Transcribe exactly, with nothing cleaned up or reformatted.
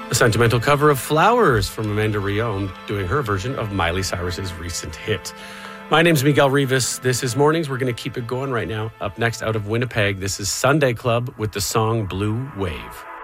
A sentimental cover of Flowers from Amanda Rion, doing her version of Miley Cyrus's recent hit. My name's Miguel Rivas. This is Mornings. We're going to keep it going right now. Up next, out of Winnipeg, this is Sunday Club with the song Blue Wave.